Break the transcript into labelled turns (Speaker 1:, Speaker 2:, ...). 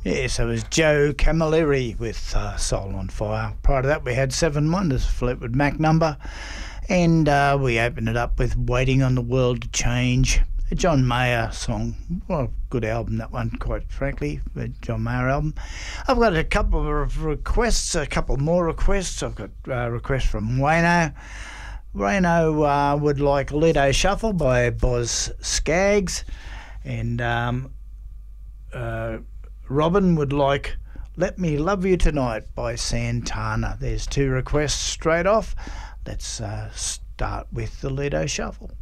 Speaker 1: Yes, it was Joe Camilleri with Soul on Fire. Prior to that, we had Seven Wonders, Fleetwood Mac number, and we opened it up with Waiting on the World to Change, a John Mayer song. Well, good album, that one, quite frankly, the John Mayer album. I've got a couple of requests, a couple more requests. I've got a request from Wayno. Wayno would like Lido Shuffle by Boz Skaggs, and Robin would like Let Me Love You Tonight by Santana. There's two requests straight off. Let's start with the Lido Shuffle.